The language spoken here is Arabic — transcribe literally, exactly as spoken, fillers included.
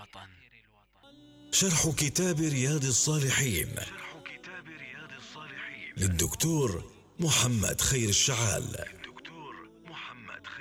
شرح كتاب رياض الصالحين للدكتور محمد خير الشعال.